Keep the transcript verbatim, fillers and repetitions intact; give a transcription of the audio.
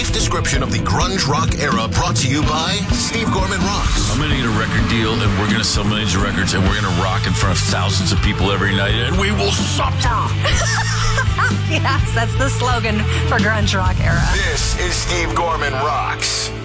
brief description of the grunge rock era brought to you by Steve Gorman Rocks. I'm going to get a record deal, and we're going to sell millions of records, and we're going to rock in front of thousands of people every night, and we will suffer. Yes, that's the slogan for grunge rock era. This is Steve Gorman Rocks.